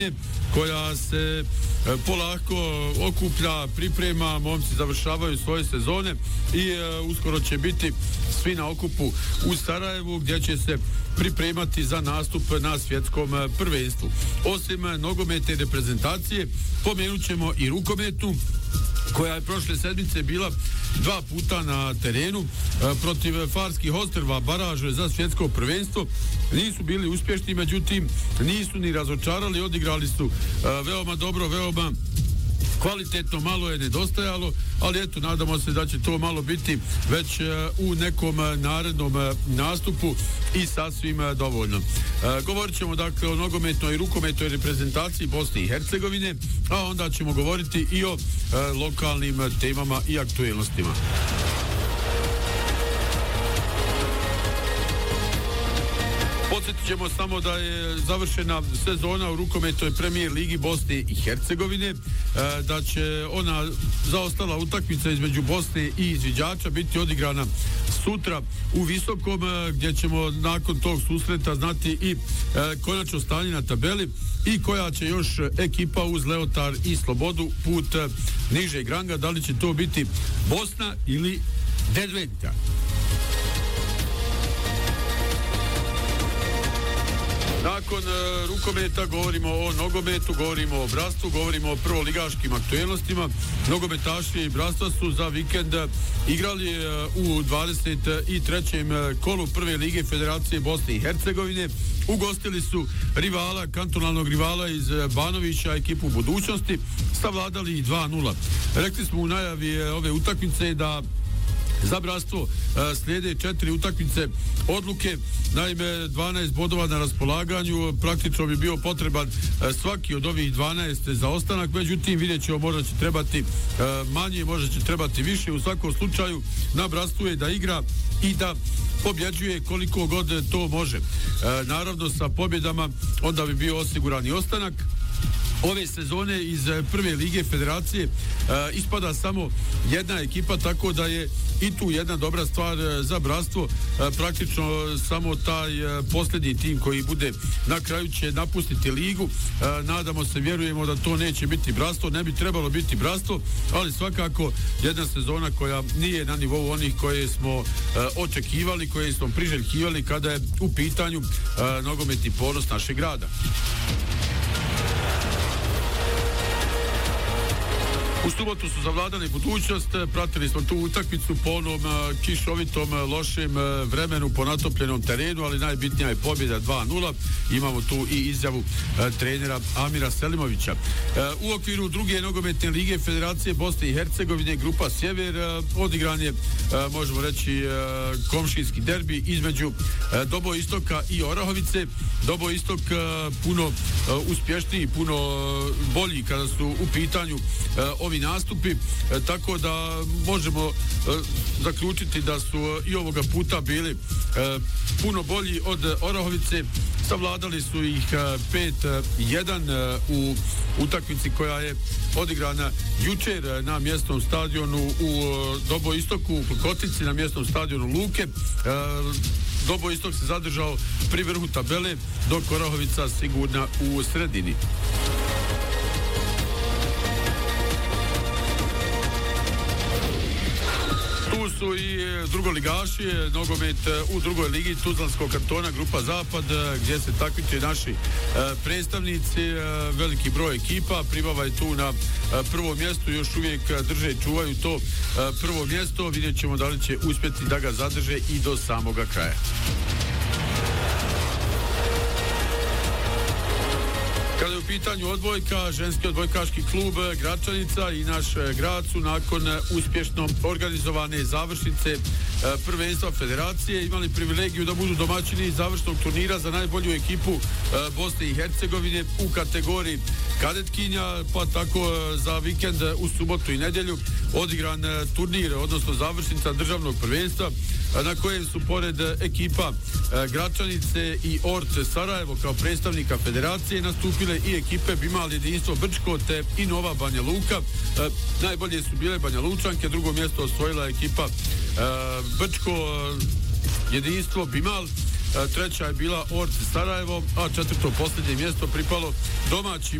koja se polako okuplja, priprema, momci završavaju svoje sezone i uskoro će biti svi na okupu u Sarajevu gdje će se pripremati za nastup na svjetskom prvenstvu. Osim nogometne reprezentacije, pomenut ćemo i rukometu koja je prošle sedmice bila 2 puta na terenu protiv Farskih ostrva, baraže za svjetsko prvenstvo. Nisu bili uspješni, međutim nisu ni razočarali, odigrali su veoma dobro, veoma kvalitetno, malo je nedostajalo, ali eto, nadamo se da će to malo biti već u nekom narednom nastupu i sasvim dovoljno. Govorit ćemo dakle o nogometnoj i rukometnoj reprezentaciji Bosne i Hercegovine, a onda ćemo govoriti i o lokalnim temama i aktuelnostima. Podsjetit ćemo samo da je završena sezona u rukometnoj premijer ligi Bosne i Hercegovine, da će ona zaostala utakmica između Bosne i izviđača biti odigrana sutra u Visokom, gdje ćemo nakon tog susreta znati i konačno stanje na tabeli i koja će još ekipa uz Leotar i Slobodu put nižeg ranga, da li će to biti Bosna ili Derventa. Nakon rukometa govorimo o nogometu, govorimo o bratstvu, govorimo o prvoligaškim aktuelnostima. Nogometaši bratstva su za vikend igrali u 23. kolu prve lige Federacije Bosne i Hercegovine. Ugostili su rivala, kantonalnog rivala iz Banovića, ekipu Budućnosti, savladali 2-0. Rekli smo u najavi ove utakmice da za bratstvo slijede 4 utakmice odluke, naime 12 bodova na raspolaganju, praktično bi bio potreban svaki od ovih 12 za ostanak, međutim vidjet ćemo, možda će trebati manje, možda će trebati više. U svakom slučaju na bratstvu je da igra i da pobjeđuje koliko god to može. Naravno sa pobjedama onda bi bio osiguran i ostanak. Ove sezone iz prve lige Federacije ispada samo jedna ekipa, tako da je i tu jedna dobra stvar za bratstvo. Praktično samo taj posljednji tim koji bude na kraju će napustiti ligu. Nadamo se, vjerujemo da to neće biti bratstvo, ne bi trebalo biti bratstvo, ali svakako jedna sezona koja nije na nivou onih koje smo očekivali, koje smo priželjkivali kada je u pitanju nogometni ponos našeg grada. U subotu su zavladali Budućnost, pratili smo tu utakmicu po onom kišovitom, lošem vremenu, po natopljenom terenu, ali najbitnija je pobjeda 2-0. Imamo tu i izjavu trenera Amira Selimovića. U okviru druge nogometne lige Federacije Bosne i Hercegovine, grupa Sjever, odigran je, možemo reći, komšijski derbi između Dobo Istoka i Orahovice. Dobo Istok puno uspješniji, puno bolji kada su u pitanju ovi nastupi, tako da možemo zaključiti da su i ovoga puta bili puno bolji od Orahovice. Savladali su ih 5-1 u utakmici koja je odigrana jučer na mjesnom stadionu u Dobo Istoku, u Kotici, na mjesnom stadionu Luke. Dobo Istok se zadržao pri vrhu tabele, dok Orahovica sigurna u sredini. Tu su i drugoligaši, nogomet u drugoj ligi Tuzlanskog kantona, grupa Zapad, gdje se takmiče naši predstavnici, veliki broj ekipa. Pribava je tu na prvom mjestu, još uvijek drže, čuvaju to prvo mjesto. Vidjet ćemo da li će uspjeti da ga zadrže i do samoga kraja. Kada je u pitanju odbojka, ženski odbojkaški klub Gračanica i naš grad su nakon uspješno organizovane završnice prvenstva Federacije imali privilegiju da budu domaćini završnog turnira za najbolju ekipu Bosne i Hercegovine u kategoriji kadetkinja, pa tako za vikend u subotu i nedjelju odigran turnir, odnosno završnica državnog prvenstva, na kojem su pored ekipa Gračanice i Ort Sarajevo kao predstavnika Federacije nastupile i ekipe Bimal Jedinstvo Brčko te i Nova Banja Luka. Najbolje su bile Banja Lučanke, drugo mjesto osvojila ekipa Brčko Jedinstvo Bimal, treća je bila Orc Sarajevo, a četvrto posljednje mjesto pripalo domaćim